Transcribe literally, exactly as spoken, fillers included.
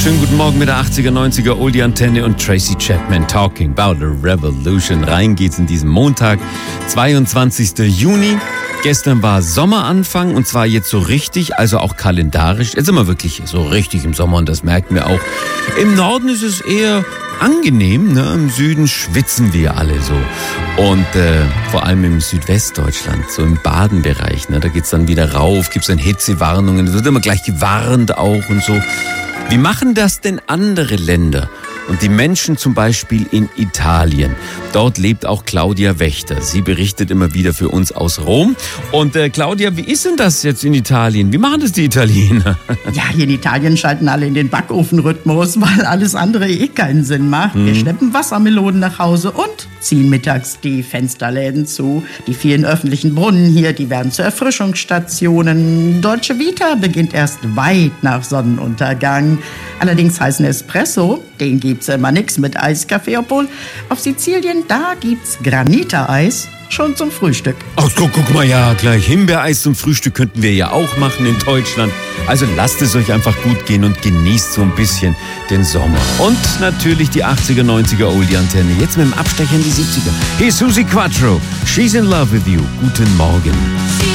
Schönen guten Morgen mit der achtziger, neunziger Oldie Antenne und Tracy Chapman talking about a revolution. Rein geht's in diesen Montag, zweiundzwanzigster Juni. Gestern war Sommeranfang und zwar jetzt so richtig, also auch kalendarisch. Jetzt sind wir wirklich so richtig im Sommer und das merken wir auch. Im Norden ist es eher angenehm, ne? Im Süden schwitzen wir alle so. Und äh, vor allem im Südwestdeutschland, so im Badenbereich, ne? Da geht's dann wieder rauf, gibt's dann Hitzewarnungen, es wird immer gleich gewarnt auch und so. Wie machen das denn andere Länder? Und die Menschen zum Beispiel in Italien. Dort lebt auch Claudia Wächter. Sie berichtet immer wieder für uns aus Rom. Und äh, Claudia, wie ist denn das jetzt in Italien? Wie machen das die Italiener? Ja, hier in Italien schalten alle in den Backofenrhythmus, weil alles andere eh keinen Sinn macht. Wir schleppen Wassermelonen nach Hause und ziehen mittags die Fensterläden zu. Die vielen öffentlichen Brunnen hier, die werden zu Erfrischungsstationen. Dolce Vita beginnt erst weit nach Sonnenuntergang. Allerdings heißen Espresso, den gibt's immer nix mit Eiskaffee, obwohl auf Sizilien, da gibt's Granita-Eis schon zum Frühstück. Ach, guck, guck mal, ja, gleich Himbeereis zum Frühstück könnten wir ja auch machen in Deutschland. Also lasst es euch einfach gut gehen und genießt so ein bisschen den Sommer. Und natürlich die achtziger, neunziger Oldie Antenne. Jetzt mit dem Abstecher in die siebziger. Hier ist Susi Quattro. She's in love with you. Guten Morgen.